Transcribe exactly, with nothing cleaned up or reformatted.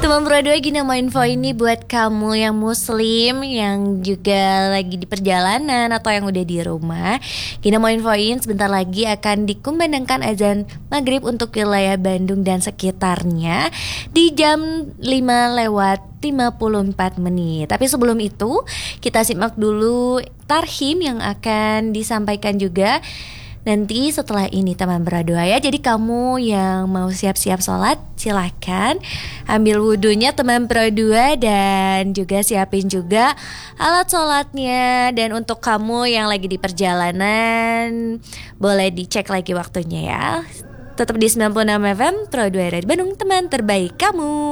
Teman Pro dua gini mau info ini buat kamu yang muslim, yang juga lagi di perjalanan atau yang udah di rumah. Gini mau infoin sebentar lagi akan dikumandangkan azan maghrib untuk wilayah Bandung dan sekitarnya di jam lima lewat lima puluh empat menit. Tapi sebelum itu kita simak dulu tarhim yang akan disampaikan juga nanti setelah ini teman berdoa ya. Jadi kamu yang mau siap-siap sholat silahkan ambil wudhunya teman Pro dua dan juga siapin juga alat sholatnya. Dan untuk kamu yang lagi di perjalanan boleh dicek lagi waktunya ya. Tetap di sembilan puluh enam F M Pro dua Radio Bandung, teman terbaik kamu.